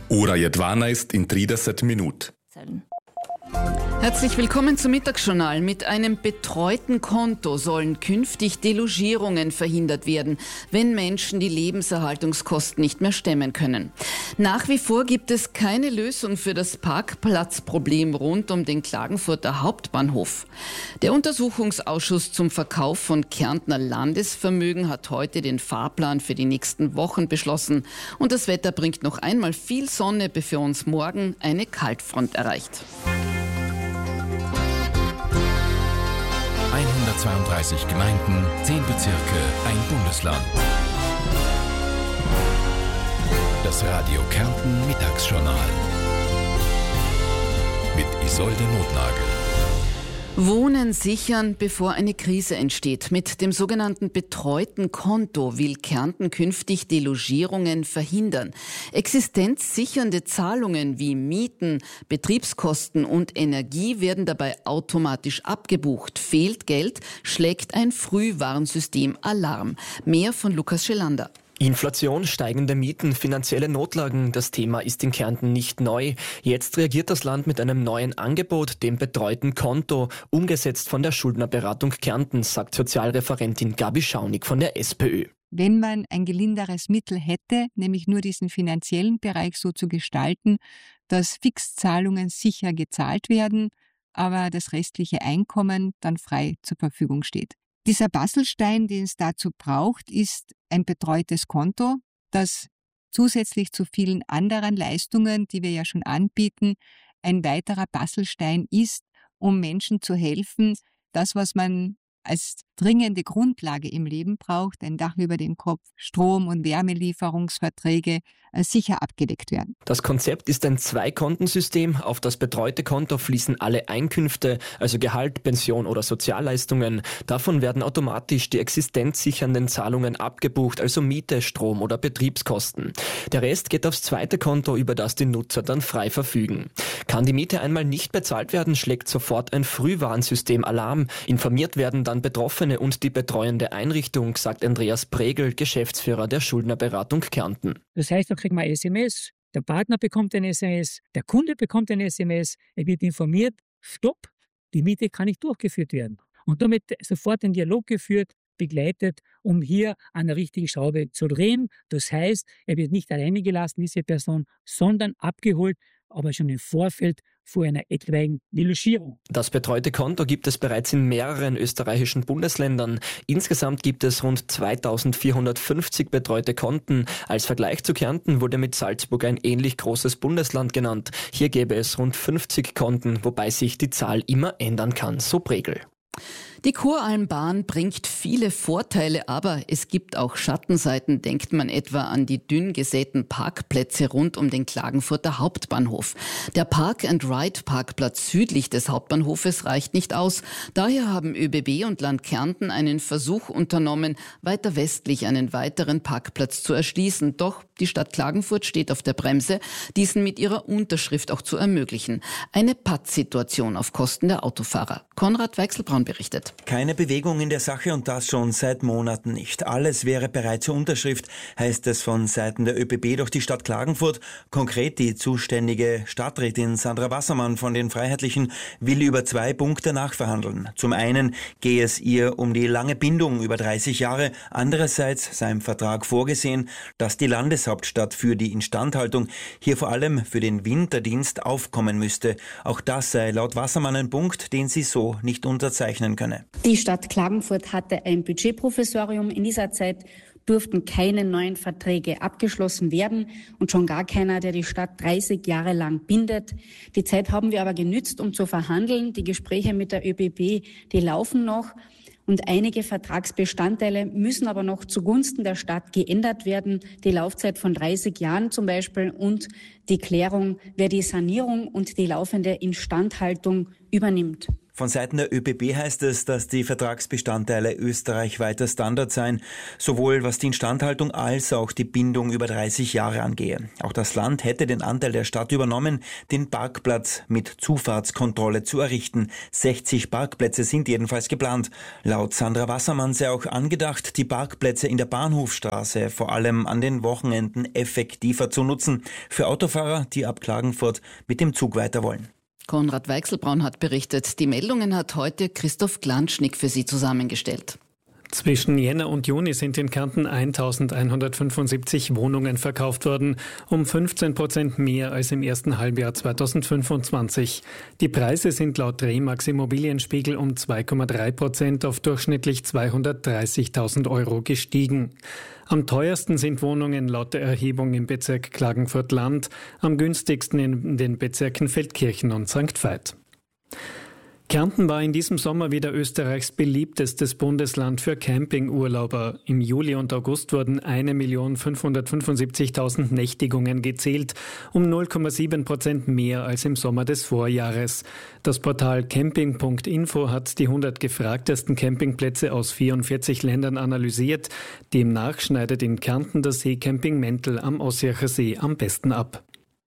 Ura je 12 in 30 minut. Herzlich willkommen zum Mittagsjournal. Mit einem betreuten Konto sollen künftig Delogierungen verhindert werden, wenn Menschen die Lebenserhaltungskosten nicht mehr stemmen können. Nach wie vor gibt es keine Lösung für das Parkplatzproblem rund um den Klagenfurter Hauptbahnhof. Der Untersuchungsausschuss zum Verkauf von Kärntner Landesvermögen hat heute den Fahrplan für die nächsten Wochen beschlossen. Und das Wetter bringt noch einmal viel Sonne, bevor uns morgen eine Kaltfront erreicht. 132 Gemeinden, 10 Bezirke, ein Bundesland. Das Radio Kärnten Mittagsjournal mit Isolde Notnagel. Wohnen sichern, bevor eine Krise entsteht. Mit dem sogenannten betreuten Konto will Kärnten künftig Delogierungen verhindern. Existenzsichernde Zahlungen wie Mieten, Betriebskosten und Energie werden dabei automatisch abgebucht. Fehlt Geld, schlägt ein Frühwarnsystem Alarm. Mehr von Lukas Schelander. Inflation, steigende Mieten, finanzielle Notlagen, das Thema ist in Kärnten nicht neu. Jetzt reagiert das Land mit einem neuen Angebot, dem betreuten Konto, umgesetzt von der Schuldnerberatung Kärnten, sagt Sozialreferentin Gabi Schaunig von der SPÖ. Wenn man ein gelinderes Mittel hätte, nämlich nur diesen finanziellen Bereich so zu gestalten, dass Fixzahlungen sicher gezahlt werden, aber das restliche Einkommen dann frei zur Verfügung steht. Dieser Bastelstein, den es dazu braucht, ist ein betreutes Konto, das zusätzlich zu vielen anderen Leistungen, die wir ja schon anbieten, ein weiterer Bastelstein ist, um Menschen zu helfen, das, was man als dringende Grundlage im Leben braucht, ein Dach über dem Kopf, Strom- und Wärmelieferungsverträge, sicher abgedeckt werden. Das Konzept ist ein Zweikontensystem. Auf das betreute Konto fließen alle Einkünfte, also Gehalt, Pension oder Sozialleistungen. Davon werden automatisch die existenzsichernden Zahlungen abgebucht, also Miete, Strom oder Betriebskosten. Der Rest geht aufs zweite Konto, über das die Nutzer dann frei verfügen. Kann die Miete einmal nicht bezahlt werden, schlägt sofort ein Frühwarnsystem Alarm. Informiert werden dann Betroffene und die betreuende Einrichtung, sagt Andreas Pregel, Geschäftsführer der Schuldnerberatung Kärnten. Das heißt, da kriegt man ein SMS, der Partner bekommt ein SMS, der Kunde bekommt ein SMS, er wird informiert, stopp, die Miete kann nicht durchgeführt werden. Und damit sofort ein Dialog geführt, begleitet, um hier an der richtigen Schraube zu drehen. Das heißt, er wird nicht alleine gelassen, diese Person, sondern abgeholt, aber schon im Vorfeld vor einer etwaigen Delogierung. Das betreute Konto gibt es bereits in mehreren österreichischen Bundesländern. Insgesamt gibt es rund 2450 betreute Konten. Als Vergleich zu Kärnten wurde mit Salzburg ein ähnlich großes Bundesland genannt. Hier gäbe es rund 50 Konten, wobei sich die Zahl immer ändern kann, so Pregel. Die Kuralmbahn bringt viele Vorteile, aber es gibt auch Schattenseiten. Denkt man etwa an die dünn gesäten Parkplätze rund um den Klagenfurter Hauptbahnhof. Der Park-and-Ride-Parkplatz südlich des Hauptbahnhofes reicht nicht aus. Daher haben ÖBB und Land Kärnten einen Versuch unternommen, weiter westlich einen weiteren Parkplatz zu erschließen. Doch die Stadt Klagenfurt steht auf der Bremse, diesen mit ihrer Unterschrift auch zu ermöglichen. Eine Pattsituation auf Kosten der Autofahrer. Konrad Weichselbraun berichtet. Keine Bewegung in der Sache und das schon seit Monaten nicht. Alles wäre bereit zur Unterschrift, heißt es von Seiten der ÖBB durch die Stadt Klagenfurt. Konkret die zuständige Stadträtin Sandra Wassermann von den Freiheitlichen will über 2 Punkte nachverhandeln. Zum einen gehe es ihr um die lange Bindung über 30 Jahre. Andererseits sei im Vertrag vorgesehen, dass die Landeshauptstadt für die Instandhaltung hier vor allem für den Winterdienst aufkommen müsste. Auch das sei laut Wassermann ein Punkt, den sie so nicht unterzeichnen könne. Die Stadt Klagenfurt hatte ein Budgetprovisorium. In dieser Zeit durften keine neuen Verträge abgeschlossen werden und schon gar keiner, der die Stadt 30 Jahre lang bindet. Die Zeit haben wir aber genützt, um zu verhandeln. Die Gespräche mit der ÖBB, die laufen noch. Und einige Vertragsbestandteile müssen aber noch zugunsten der Stadt geändert werden. Die Laufzeit von 30 Jahren zum Beispiel und die Klärung, wer die Sanierung und die laufende Instandhaltung übernimmt. Von Seiten der ÖBB heißt es, dass die Vertragsbestandteile österreichweiter Standard seien, sowohl was die Instandhaltung als auch die Bindung über 30 Jahre angehe. Auch das Land hätte den Anteil der Stadt übernommen, den Parkplatz mit Zufahrtskontrolle zu errichten. 60 Parkplätze sind jedenfalls geplant. Laut Sandra Wassermann sei auch angedacht, die Parkplätze in der Bahnhofstraße vor allem an den Wochenenden effektiver zu nutzen. Für Autofahrer, die ab Klagenfurt mit dem Zug weiter wollen. Konrad Weichselbraun hat berichtet. Die Meldungen hat heute Christoph Glanschnick für Sie zusammengestellt. Zwischen Jänner und Juni sind in Kärnten 1.175 Wohnungen verkauft worden, um 15% mehr als im ersten Halbjahr 2025. Die Preise sind laut Remax Immobilienspiegel um 2,3% auf durchschnittlich 230.000 Euro gestiegen. Am teuersten sind Wohnungen laut der Erhebung im Bezirk Klagenfurt-Land, am günstigsten in den Bezirken Feldkirchen und St. Veit. Kärnten war in diesem Sommer wieder Österreichs beliebtestes Bundesland für Campingurlauber. Im Juli und August wurden 1.575.000 Nächtigungen gezählt, um 0,7% mehr als im Sommer des Vorjahres. Das Portal camping.info hat die 100 gefragtesten Campingplätze aus 44 Ländern analysiert. Demnach schneidet in Kärnten das Seecamping Mentel am Ossiacher See am besten ab.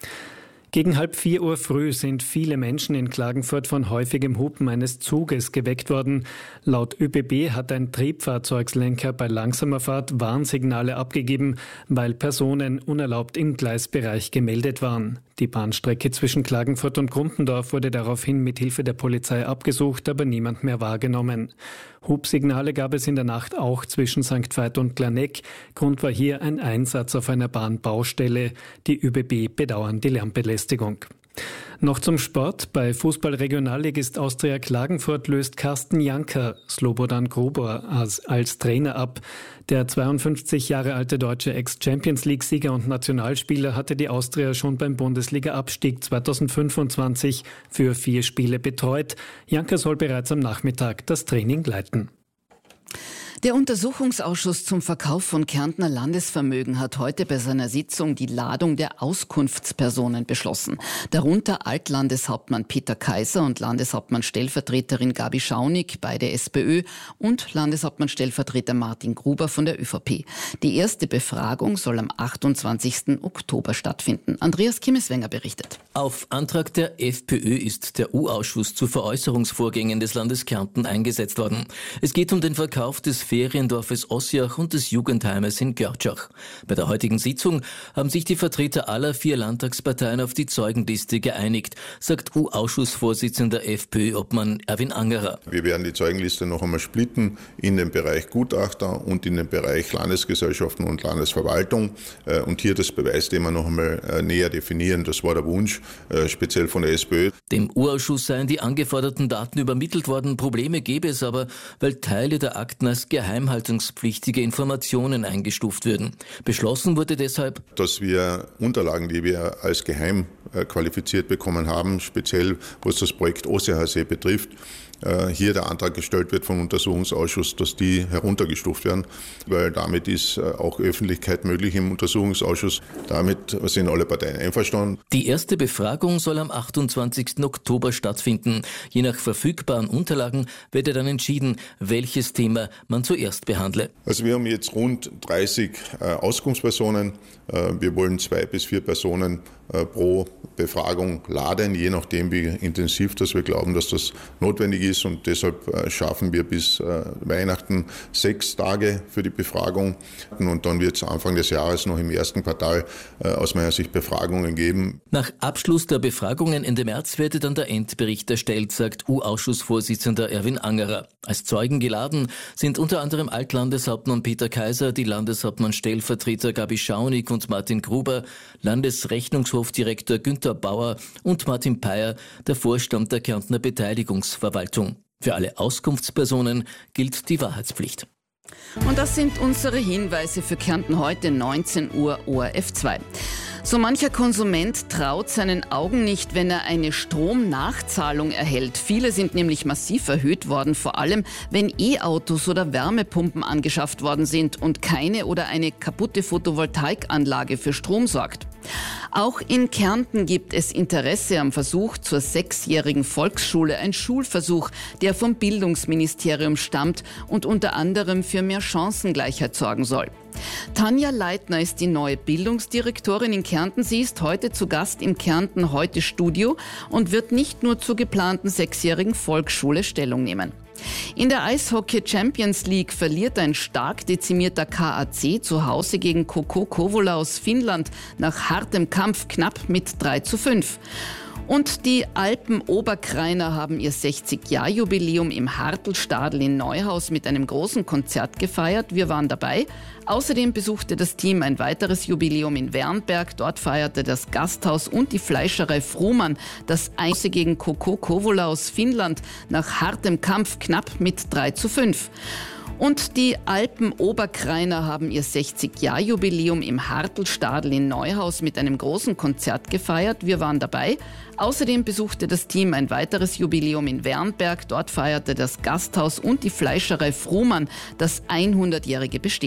Gegen 3:30 Uhr früh sind viele Menschen in Klagenfurt von häufigem Hupen eines Zuges geweckt worden. Laut ÖBB hat ein Triebfahrzeugslenker bei langsamer Fahrt Warnsignale abgegeben, weil Personen unerlaubt im Gleisbereich gemeldet waren. Die Bahnstrecke zwischen Klagenfurt und Grumpendorf wurde daraufhin mit Hilfe der Polizei abgesucht, aber niemand mehr wahrgenommen. Hubsignale gab es in der Nacht auch zwischen St. Veit und Glaneck. Grund war hier ein Einsatz auf einer Bahnbaustelle. Die ÖBB bedauern die Lärmbelästigung. Noch zum Sport. Bei Fußball-Regionalligist Austria Klagenfurt löst Carsten Janker Slobodan Grubor als Trainer ab. Der 52 Jahre alte deutsche Ex-Champions-League-Sieger und Nationalspieler hatte die Austria schon beim Bundesliga-Abstieg 2025 für 4 Spiele betreut. Janker soll bereits am Nachmittag das Training leiten. Der Untersuchungsausschuss zum Verkauf von Kärntner Landesvermögen hat heute bei seiner Sitzung die Ladung der Auskunftspersonen beschlossen. Darunter Altlandeshauptmann Peter Kaiser und Landeshauptmann-Stellvertreterin Gabi Schaunig, beide SPÖ, und Landeshauptmann-Stellvertreter Martin Gruber von der ÖVP. Die erste Befragung soll am 28. Oktober stattfinden. Andreas Kimmeswenger berichtet. Auf Antrag der FPÖ ist der U-Ausschuss zu Veräußerungsvorgängen des Landes Kärnten eingesetzt worden. Es geht um den Verkauf des Feriendorfes Ossiach und des Jugendheimes in Görtschach. Bei der heutigen Sitzung haben sich die Vertreter aller 4 Landtagsparteien auf die Zeugenliste geeinigt, sagt U-Ausschussvorsitzender FPÖ-Obmann Erwin Angerer. Wir werden die Zeugenliste noch einmal splitten in den Bereich Gutachter und in den Bereich Landesgesellschaften und Landesverwaltung und hier das Beweisthema noch einmal näher definieren. Das war der Wunsch, speziell von der SPÖ. Dem U-Ausschuss seien die angeforderten Daten übermittelt worden. Probleme gäbe es aber, weil Teile der Akten als geheimhaltungspflichtige Informationen eingestuft würden. Beschlossen wurde deshalb, dass wir Unterlagen, die wir als geheim qualifiziert bekommen haben, speziell was das Projekt Ossiacher See betrifft, hier der Antrag gestellt wird vom Untersuchungsausschuss, dass die heruntergestuft werden, weil damit ist auch Öffentlichkeit möglich im Untersuchungsausschuss. Damit sind alle Parteien einverstanden. Die erste Befragung soll am 28. Oktober stattfinden. Je nach verfügbaren Unterlagen werde dann entschieden, welches Thema man zuerst behandle. Also wir haben jetzt rund 30 Auskunftspersonen. Wir wollen 2 bis 4 Personen pro Befragung laden, je nachdem wie intensiv das wir glauben, dass das notwendig ist. Und deshalb schaffen wir bis Weihnachten 6 Tage für die Befragung. Und dann wird es Anfang des Jahres noch im ersten Quartal aus meiner Sicht Befragungen geben. Nach Abschluss der Befragungen Ende März werde dann der Endbericht erstellt, sagt U-Ausschussvorsitzender Erwin Angerer. Als Zeugen geladen sind unter anderem Altlandeshauptmann Peter Kaiser, die Landeshauptmann-Stellvertreter Gabi Schaunig und Martin Gruber, Landesrechnungshofdirektor Günther Bauer und Martin Peyer, der Vorstand der Kärntner Beteiligungsverwaltung. Für alle Auskunftspersonen gilt die Wahrheitspflicht. Und das sind unsere Hinweise für Kärnten heute 19 Uhr ORF 2. So mancher Konsument traut seinen Augen nicht, wenn er eine Stromnachzahlung erhält. Viele sind nämlich massiv erhöht worden, vor allem wenn E-Autos oder Wärmepumpen angeschafft worden sind und keine oder eine kaputte Photovoltaikanlage für Strom sorgt. Auch in Kärnten gibt es Interesse am Versuch zur 6-jährigen Volksschule, ein Schulversuch, der vom Bildungsministerium stammt und unter anderem für mehr Chancengleichheit sorgen soll. Tanja Leitner ist die neue Bildungsdirektorin in Kärnten. Sie ist heute zu Gast im Kärnten Heute Studio und wird nicht nur zur geplanten 6-jährigen Volksschule Stellung nehmen. In der Eishockey Champions League verliert ein stark dezimierter KAC zu Hause gegen KK Kouvola aus Finnland nach hartem Kampf knapp mit 3:5. Und die Alpen-Oberkrainer haben ihr 60-Jahr-Jubiläum im Hartelstadl in Neuhaus mit einem großen Konzert gefeiert. Wir waren dabei. Außerdem besuchte das Team ein weiteres Jubiläum in Wernberg. Dort feierte das Gasthaus und die Fleischerei Fruhmann das 1 gegen KK Kouvola aus Finnland nach hartem Kampf knapp mit 3:5. Und die Alpen-Oberkrainer haben ihr 60-Jahr-Jubiläum im Hartelstadl in Neuhaus mit einem großen Konzert gefeiert. Wir waren dabei. Außerdem besuchte das Team ein weiteres Jubiläum in Wernberg. Dort feierte das Gasthaus und die Fleischerei Fruhmann das 100-jährige Bestehen.